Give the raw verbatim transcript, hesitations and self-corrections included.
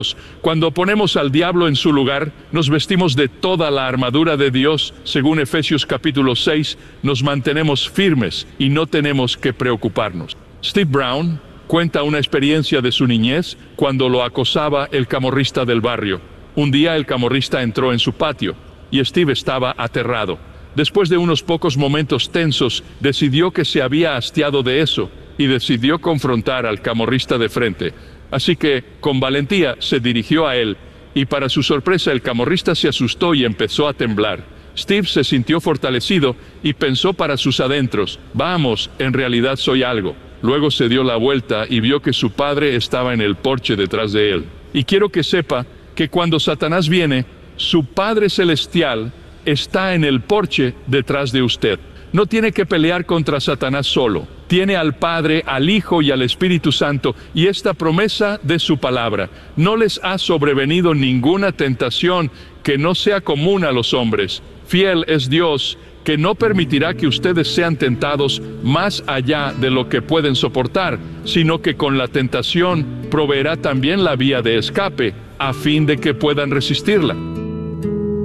Cuando ponemos al diablo en su lugar, nos vestimos de toda la armadura de Dios. Según Efesios capítulo seis, nos mantenemos firmes y no tenemos que preocuparnos. Steve Brown cuenta una experiencia de su niñez cuando lo acosaba el camorrista del barrio. Un día el camorrista entró en su patio y Steve estaba aterrado. Después de unos pocos momentos tensos, decidió que se había hastiado de eso y decidió confrontar al camorrista de frente. Así que, con valentía, se dirigió a él, y para su sorpresa el camorrista se asustó y empezó a temblar. Steve se sintió fortalecido y pensó para sus adentros: vamos, en realidad soy algo. Luego se dio la vuelta y vio que su padre estaba en el porche detrás de él. Y quiero que sepa que cuando Satanás viene, su Padre Celestial está en el porche detrás de usted. No tiene que pelear contra Satanás solo. Tiene al Padre, al Hijo y al Espíritu Santo, y esta promesa de su palabra: no les ha sobrevenido ninguna tentación que no sea común a los hombres. Fiel es Dios, que no permitirá que ustedes sean tentados más allá de lo que pueden soportar, sino que con la tentación proveerá también la vía de escape, a fin de que puedan resistirla.